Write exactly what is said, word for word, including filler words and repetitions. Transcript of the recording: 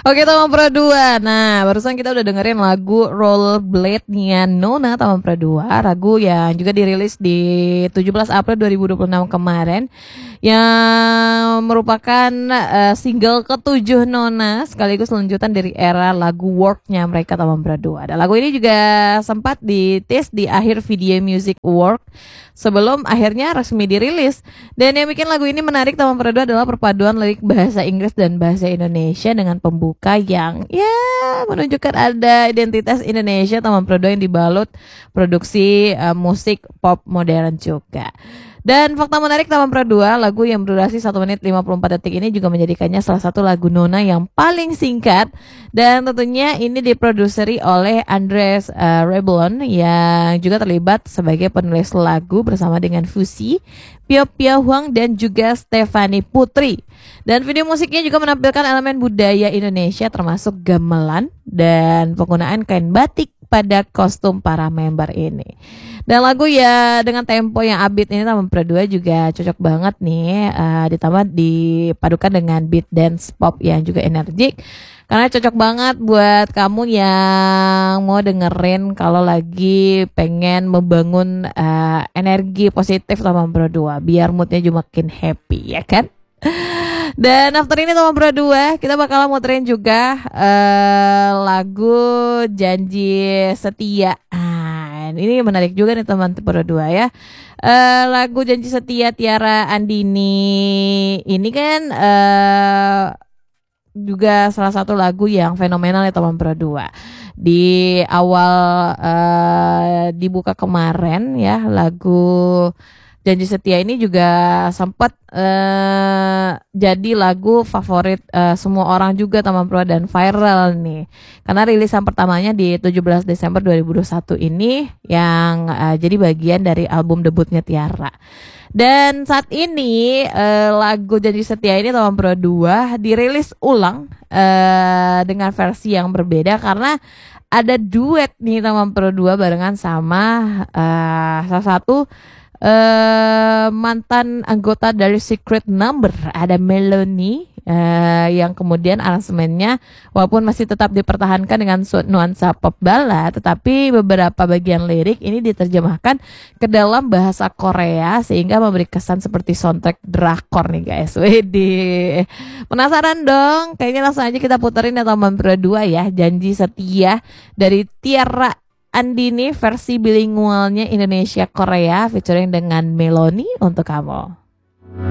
Oke, Taman Pro dua. Nah, barusan kita udah dengerin lagu Rollerblade-nya Nona Taman Pro dua, lagu yang juga dirilis di tujuh belas April dua ribu dua puluh enam kemarin, yang merupakan uh, single ketujuh Nona sekaligus lanjutan dari era lagu Work-nya mereka Taman Pro dua. Dan lagu ini juga sempat dites di akhir Video Music Award sebelum akhirnya resmi dirilis. Dan yang bikin lagu ini menarik Taman Pro dua adalah perpaduan lirik bahasa Inggris dan bahasa Indonesia dengan pembuka yang ya menunjukkan ada identitas Indonesia Taman Pro dua yang dibalut produksi uh, musik pop modern juga. Dan fakta menarik Taman Pro dua, lagu yang berdurasi satu menit lima puluh empat detik ini juga menjadikannya salah satu lagu Nona yang paling singkat. Dan tentunya ini diproduseri oleh Andres uh, Rebelon yang juga terlibat sebagai penulis lagu bersama dengan Fusi, Pio Pio Huang dan juga Stefani Putri. Dan video musiknya juga menampilkan elemen budaya Indonesia termasuk gamelan dan penggunaan kain batik pada kostum para member ini. Dan lagu ya dengan tempo yang upbeat ini Taman Pro dua juga cocok banget nih, uh, ditambah dipadukan dengan beat dance pop yang juga energik. Karena cocok banget buat kamu yang mau dengerin kalau lagi pengen membangun uh, energi positif Taman Pro dua biar moodnya juga makin happy, ya kan? Dan after ini Taman Pro dua kita bakal muterin juga uh, lagu Janji Setia. Ah, ini menarik juga nih Taman Pro dua ya. Uh, lagu Janji Setia Tiara Andini ini kan uh, juga salah satu lagu yang fenomenal ya Taman Pro dua. Di awal uh, dibuka kemarin ya, lagu Janji Setia ini juga sempat uh, jadi lagu favorit uh, semua orang juga Taman Pro dan viral nih. Karena rilisan pertamanya di tujuh belas Desember dua ribu dua puluh satu ini yang uh, jadi bagian dari album debutnya Tiara. Dan saat ini uh, lagu Janji Setia ini Taman Pro dua dirilis ulang uh, dengan versi yang berbeda karena ada duet nih Taman Pro dua barengan sama uh, salah satu Uh, mantan anggota dari Secret Number, ada Melanie uh, yang kemudian aransemennya walaupun masih tetap dipertahankan dengan nuansa pop ballad, tetapi beberapa bagian lirik ini diterjemahkan ke dalam bahasa Korea sehingga memberi kesan seperti soundtrack drakor nih guys. Widih, penasaran dong? Kayaknya langsung aja kita puterin ya Taman Pro dua ya, Janji Setia dari Tiara Andini versi bilingualnya Indonesia Korea featuring dengan Meloni untuk kamu.